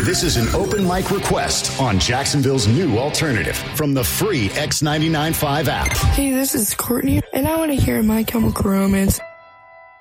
This is an open mic request on Jacksonville's new alternative from the free X99.5 app. Hey, this is Courtney, and I want to hear My Chemical Romance.